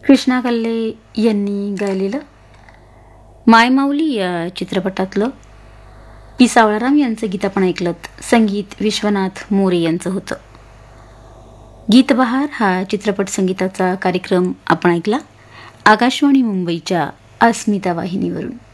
कृष्णा कल्ले यांनी गायलेलं मायमाऊली या चित्रपटातलं पी सावळाराम यांचं गीत आपण ऐकलं. संगीत विश्वनाथ मोरे यांचं होतं. गीतबहार हा चित्रपट संगीताचा कार्यक्रम आपण ऐकला आकाशवाणी मुंबईच्या अस्मिता वाहिनीवरून.